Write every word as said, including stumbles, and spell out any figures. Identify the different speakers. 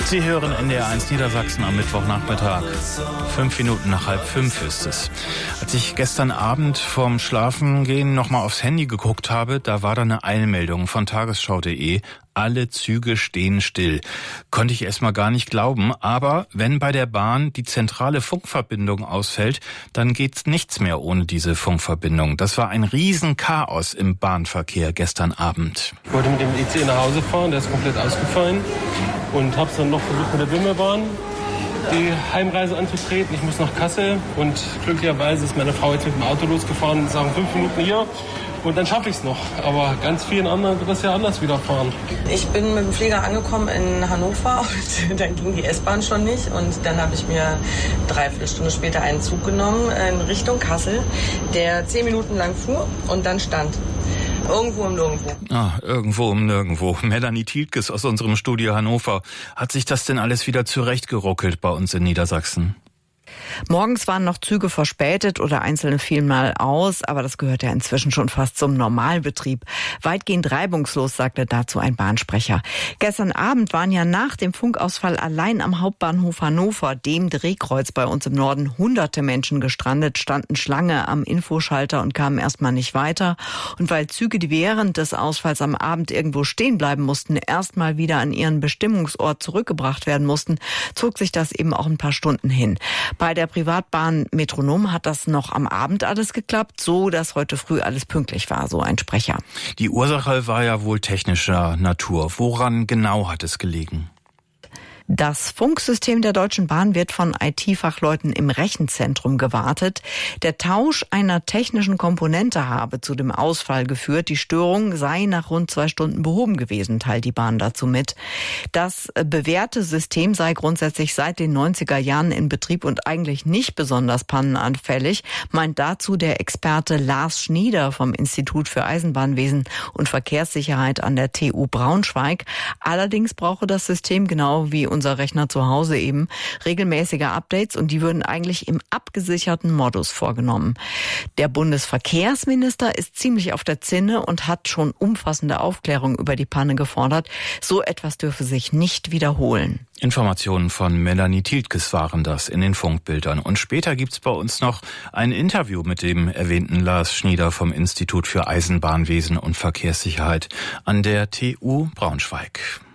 Speaker 1: Sie hören N D R eins Niedersachsen am Mittwochnachmittag. Fünf Minuten nach halb fünf ist es. Als ich gestern Abend vorm Schlafengehen nochmal aufs Handy geguckt habe, da war da eine Eilmeldung von tagesschau punkt de. Alle Züge stehen still. Konnte ich erst mal gar nicht glauben, aber wenn bei der Bahn die zentrale Funkverbindung ausfällt, dann geht's nichts mehr ohne diese Funkverbindung. Das war ein Riesenchaos im Bahnverkehr gestern Abend.
Speaker 2: Ich wollte mit dem I C E nach Hause fahren, der ist komplett ausgefallen und hab's dann noch versucht mit der Bimmelbahn die Heimreise anzutreten. Ich muss nach Kassel und glücklicherweise ist meine Frau jetzt mit dem Auto losgefahren und sagen fünf Minuten hier. Und dann schaffe ich es noch. Aber ganz vielen anderen wird das ja anders widerfahren.
Speaker 3: Ich bin mit dem Flieger angekommen in Hannover und dann ging die S-Bahn schon nicht. Und dann habe ich mir dreiviertel Stunde später einen Zug genommen in Richtung Kassel, der zehn Minuten lang fuhr und dann stand. Irgendwo im Nirgendwo.
Speaker 1: Ah, irgendwo im Nirgendwo. Melanie Tietkes aus unserem Studio Hannover. Hat sich das denn alles wieder zurechtgeruckelt bei uns in Niedersachsen?
Speaker 4: Morgens waren noch Züge verspätet oder einzelne fielen mal aus, aber das gehört ja inzwischen schon fast zum Normalbetrieb. Weitgehend reibungslos, sagte dazu ein Bahnsprecher. Gestern Abend waren ja nach dem Funkausfall allein am Hauptbahnhof Hannover, dem Drehkreuz bei uns im Norden, hunderte Menschen gestrandet, standen Schlange am Infoschalter und kamen erstmal nicht weiter. Und weil Züge, die während des Ausfalls am Abend irgendwo stehen bleiben mussten, erstmal wieder an ihren Bestimmungsort zurückgebracht werden mussten, zog sich das eben auch ein paar Stunden hin. Bei der Privatbahn Metronom hat das noch am Abend alles geklappt, so dass heute früh alles pünktlich war, so ein Sprecher.
Speaker 1: Die Ursache war ja wohl technischer Natur. Woran genau hat es gelegen?
Speaker 4: Das Funksystem der Deutschen Bahn wird von I T-Fachleuten im Rechenzentrum gewartet. Der Tausch einer technischen Komponente habe zu dem Ausfall geführt. Die Störung sei nach rund zwei Stunden behoben gewesen, teilt die Bahn dazu mit. Das bewährte System sei grundsätzlich seit den neunziger Jahren in Betrieb und eigentlich nicht besonders pannenanfällig, meint dazu der Experte Lars Schnieder vom Institut für Eisenbahnwesen und Verkehrssicherheit an der T U Braunschweig. Allerdings brauche das System genau wie unser Rechner zu Hause eben regelmäßige Updates und die würden eigentlich im abgesicherten Modus vorgenommen. Der Bundesverkehrsminister ist ziemlich auf der Zinne und hat schon umfassende Aufklärung über die Panne gefordert. So etwas dürfe sich nicht wiederholen.
Speaker 1: Informationen von Melanie Tietkes waren das in den Funkbildern. Und später gibt's bei uns noch ein Interview mit dem erwähnten Lars Schnieder vom Institut für Eisenbahnwesen und Verkehrssicherheit an der T U Braunschweig.